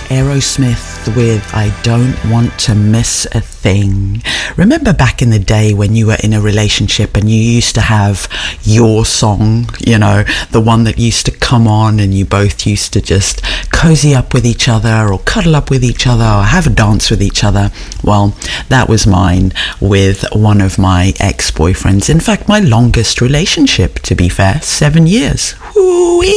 Aerosmith with I Don't Want to Miss a Thing. Remember back in the day when you were in a relationship and you used to have your song, you know, the one that used to come on and you both used to just cozy up with each other or cuddle up with each other or have a dance with each other? Well, that was mine with one of my ex-boyfriends. In fact, my longest relationship, to be fair, 7 years. Whoo-wee!